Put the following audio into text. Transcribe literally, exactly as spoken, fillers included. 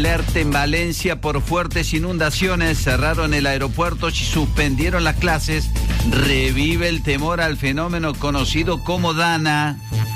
Alerta en Valencia por fuertes inundaciones. Cerraron el aeropuerto y suspendieron las clases. Revive el temor al fenómeno conocido como Dana.